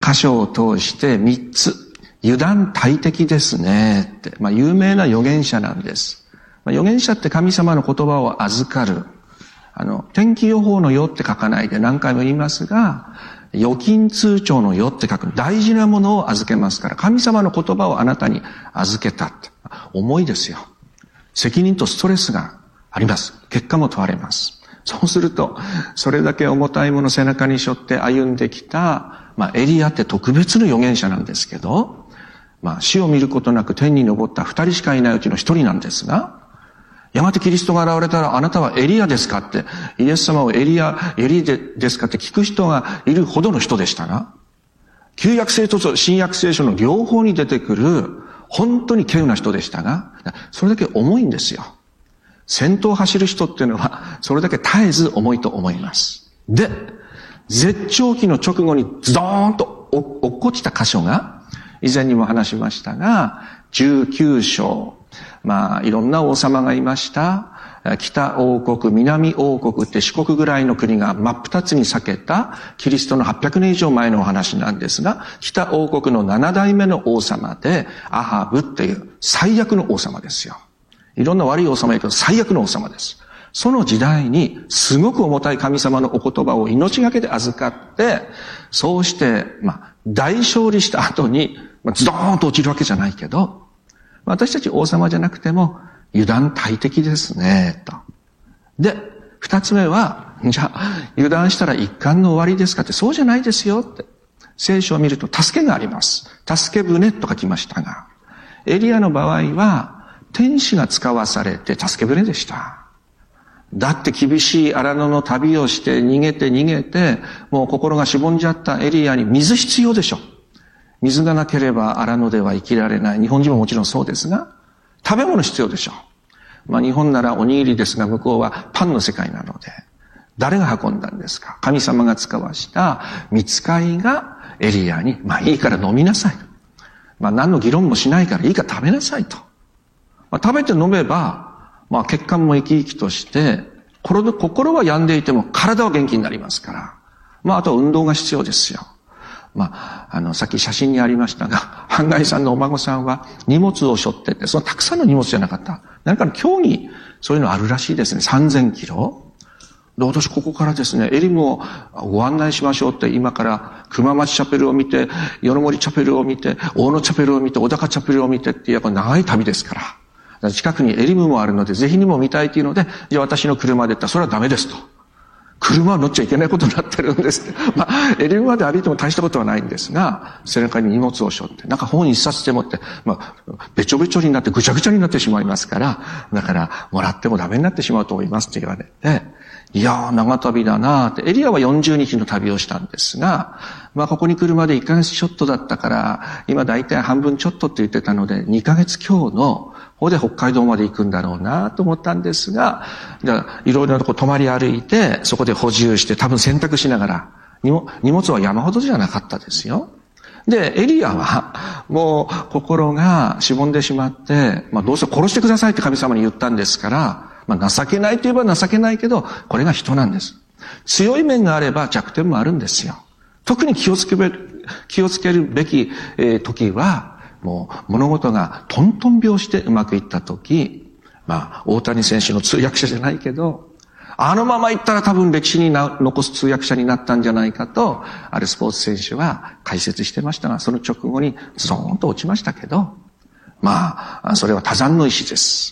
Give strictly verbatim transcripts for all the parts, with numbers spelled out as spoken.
箇所を通してみっつ、油断大敵ですねって、まあ有名な預言者なんです。まあ、預言者って神様の言葉を預かる。あの、天気予報のよって書かないで何回も言いますが、預金通帳のよって書く。大事なものを預けますから、神様の言葉をあなたに預けたって。重いですよ。責任とストレスがあります。結果も問われます。そうすると、それだけ重たいものを背中に背負って歩んできた、まあエリアって特別な預言者なんですけど、まあ死を見ることなく天に昇った二人しかいないうちの一人なんですが、やがてキリストが現れたら、あなたはエリアですかって、イエス様をエリア、エリアですかって聞く人がいるほどの人でしたが、旧約聖書と新約聖書の両方に出てくる、本当に稀有な人でしたが、それだけ重いんですよ。先頭を走る人っていうのは、それだけ絶えず重いと思います。で、絶頂期の直後にズドーンと落っこちた箇所が、以前にも話しましたが、じゅうきゅう章。まあ、いろんな王様がいました。北王国、南王国って四国ぐらいの国が真っ二つに裂けたキリストのはっぴゃくねん以上前のお話なんですが、北王国のなな代目の王様で、アハブっていう最悪の王様ですよ。いろんな悪い王様いるけど最悪の王様です。その時代にすごく重たい神様のお言葉を命がけで預かって、そうして、まあ、大勝利した後に、まあ、ズドーンと落ちるわけじゃないけど、私たち王様じゃなくても油断大敵ですね、と。で、二つ目は、じゃあ、油断したら一巻の終わりですかって、そうじゃないですよって。聖書を見ると助けがあります。助け舟と書きましたが、エリアの場合は、天使が使わされて助け舟でした。だって厳しい荒野の旅をして逃げて逃げて、もう心がしぼんじゃったエリアに水必要でしょ。水がなければ荒野では生きられない。日本人ももちろんそうですが、食べ物必要でしょ。まあ日本ならおにぎりですが、向こうはパンの世界なので、誰が運んだんですか？神様が使わした御使いがエリアに、まあいいから飲みなさい。まあ何の議論もしないからいいから食べなさいと。まあ食べて飲めば、まあ血管も生き生きとして、心は病んでいても体は元気になりますから。まああとは運動が必要ですよ。まあ、あの、さっき写真にありましたが、半谷さんのお孫さんは荷物を背負ってて、そのたくさんの荷物じゃなかった。何かの競技、そういうのあるらしいですね。さんぜんキロ。で、私ここからですね、エリムをご案内しましょうって、今から熊町チャペルを見て、夜森チャペルを見て、大野チャペルを見て、小高チャペルを見てっていう、やっぱ長い旅ですから。だから近くにエリムもあるので、ぜひにも見たいというので、じゃあ私の車で行ったら、それはダメですと。車は乗っちゃいけないことになってるんですって。まあ、エリムまで歩いても大したことはないんですが、背中に荷物を背負って、なんか本一冊でもって、まあ、べちょべちょになってぐちゃぐちゃになってしまいますから、だから、もらってもダメになってしまうと思いますって言われて、いやー、長旅だなーって、エリアはよんじゅうにちの旅をしたんですが、まあ、ここに来るまでいっかげつちょっとだったから、今だいたい半分ちょっとって言ってたので、にかげつ強の、ここで北海道まで行くんだろうなと思ったんですが、じゃあいろいろなとこ泊まり歩いて、そこで補充して多分洗濯しながら、荷物は山ほどじゃなかったですよ。で、エリアはもう心がしぼんでしまって、まあどうせ殺してくださいって神様に言ったんですから、まあ情けないと言えば情けないけど、これが人なんです。強い面があれば弱点もあるんですよ。特に気をつける、気をつけるべき、えー、時は、もう物事がトントン拍子でうまくいったとき、まあ大谷選手の通訳者じゃないけど、あのまま行ったら多分歴史に残す通訳者になったんじゃないかと、あるスポーツ選手は解説してましたが、その直後にズドーンと落ちましたけど、まあ、それは多山の石です。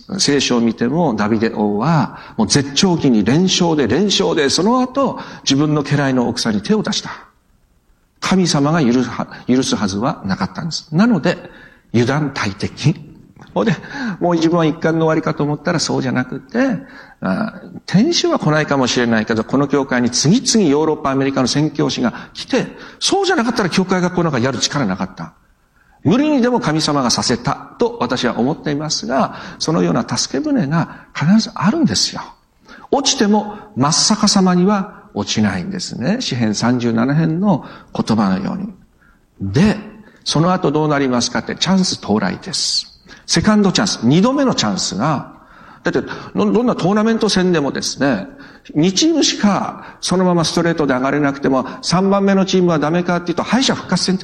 聖書を見てもダビデ王はもう絶頂期に連勝で連勝で、その後自分の家来の奥さんに手を出した。神様が許すは、許すはずはなかったんです。なので、油断大敵。ほんで、もう自分は一巻の終わりかと思ったらそうじゃなくて、あ天使は来ないかもしれないけど、この教会に次々ヨーロッパ、アメリカの宣教師が来て、そうじゃなかったら教会が来なかやる力なかった。無理にでも神様がさせたと私は思っていますが、そのような助け舟が必ずあるんですよ。落ちても真っ逆さまには落ちないんですね。詩編さんじゅうなな編の言葉のように。で、その後どうなりますかって、チャンス到来です。セカンドチャンス、二度目のチャンスが、だってどんなトーナメント戦でもですね、にチームしかそのままストレートで上がれなくても、さんばんめのチームはダメかっていうと、敗者復活戦って